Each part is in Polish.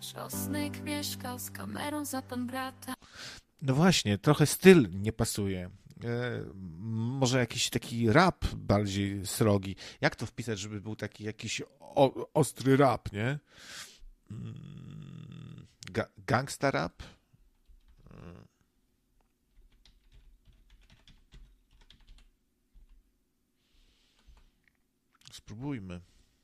Czosnek mieszkał z kamerą za pan brata. No właśnie, trochę styl nie pasuje. Może jakiś taki rap bardziej srogi. Jak to wpisać, żeby był taki jakiś ostry rap, nie? Gangsta rap? Spróbujmy.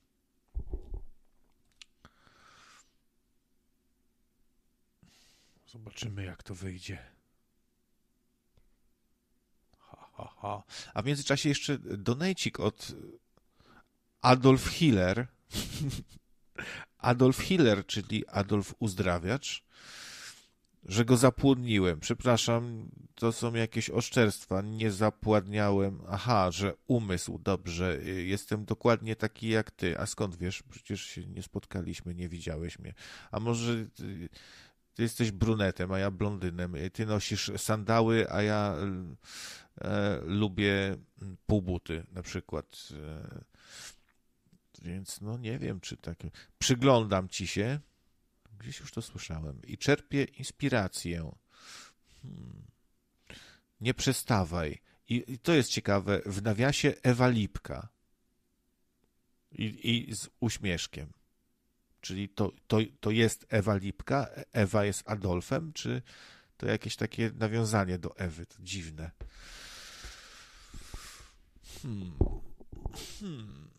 Zobaczymy, jak to wyjdzie. Ha. A w międzyczasie jeszcze donejcik od Adolf Hiller. Adolf Hiller, czyli Adolf Uzdrawiacz, że go zapłodniłem. Przepraszam, to są jakieś oszczerstwa. Nie zapładniałem. Aha, że umysł. Dobrze, jestem dokładnie taki jak ty. A skąd wiesz? Przecież się nie spotkaliśmy, nie widziałeś mnie. A może ty jesteś brunetem, a ja blondynem. Ty nosisz sandały, a ja lubię półbuty na przykład. Więc no nie wiem, czy tak. Przyglądam ci się. Gdzieś już to słyszałem. I czerpię inspirację. Nie przestawaj. I to jest ciekawe. W nawiasie Ewa Lipka. I z uśmieszkiem. Czyli to jest Ewa Lipka? Ewa jest Adolfem? Czy to jakieś takie nawiązanie do Ewy? To dziwne.